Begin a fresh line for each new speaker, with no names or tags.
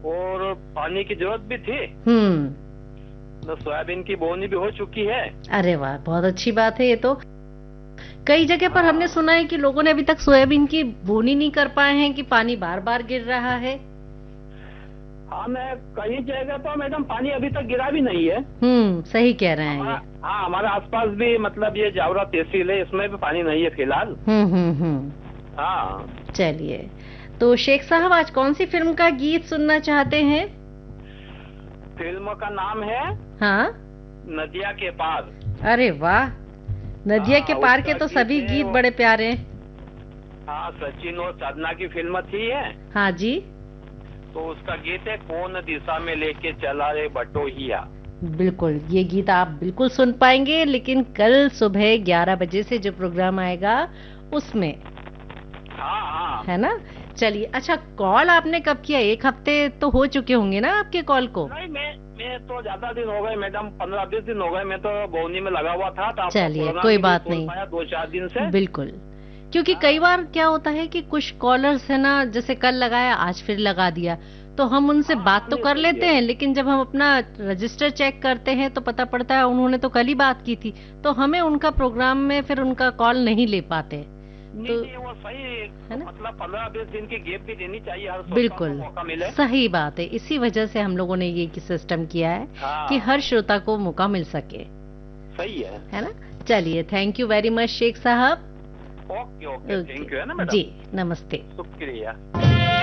और पानी की जरूरत भी थी। तो सोयाबीन की बोनी भी हो चुकी है।
अरे वाह, बहुत अच्छी बात है ये तो। कई जगह पर हमने
हाँ
सुना है कि लोगों ने अभी तक सोयाबीन की बोनी नहीं कर पाए हैं कि पानी बार बार गिर रहा है।
हाँ, मैं कई जगह तो मैडम पानी अभी तक गिरा भी नहीं है।
सही कह रहे हैं
हमारा
ये।
हाँ, हमारे आसपास भी मतलब ये जावरा तहसील है, इसमें भी पानी नहीं है फिलहाल।
हम्म।
हाँ।
चलिए, तो शेख साहब आज कौन सी फिल्म का गीत सुनना चाहते हैं?
फिल्म का नाम है
हाँ।
नदिया के पार।
अरे वाह, नदिया के
हाँ,
पार के
उसका
तो
गीत
सभी
है
गीत
वो।
बड़े प्यारे हैं।
हाँ, सचिन और साधना की फिल्म थी है।
हाँ जी।
तो उसका गीत है, कौन दिशा में लेके चला रे बटोहिया।
बिल्कुल, ये गीत आप बिल्कुल सुन पाएंगे, लेकिन कल सुबह 11 बजे से जो प्रोग्राम आएगा उसमें,
हाँ हाँ।
है ना? चलिए, अच्छा, कॉल आपने कब किया? एक हफ्ते तो हो चुके होंगे ना आपके कॉल को?
नहीं, मैं तो ज्यादा दिन हो गए मैडम, 15-20 दिन हो गए। मैं तो बोनी में लगा हुआ था, तो आपका
चलिए,
प्रोग्राम
कोई
ही नहीं
बात
सुन
नहीं।
पाया 2-4 दिन से।
बिल्कुल, क्योंकि कई
हाँ
बार क्या होता है कि कुछ कॉलर्स है ना, जैसे कल लगाया आज फिर लगा दिया, तो हम उनसे
हाँ
बात
हाँ,
तो
नहीं
कर
सही
लेते
है।
हैं, लेकिन जब हम अपना रजिस्टर चेक करते हैं तो पता पड़ता है उन्होंने तो कल ही बात की थी, तो हमें उनका प्रोग्राम में फिर उनका कॉल नहीं ले पाते।
नहीं
तो
नहीं, वो सही
है ना,
मतलब 15-20 दिन की गैप भी देनी चाहिए, हर श्रोता को
बिल्कुल
मौका मिले।
सही बात है। इसी वजह से हम लोगों ने ये सिस्टम किया है कि हर
हाँ,
श्रोता को मौका मिल सके,
सही है।
है ना? चलिए, thank you very much Sheikh साहब।
Okay okay,
okay
thank you, है ना मैडम।
जी, नमस्ते।
शुक्रिया।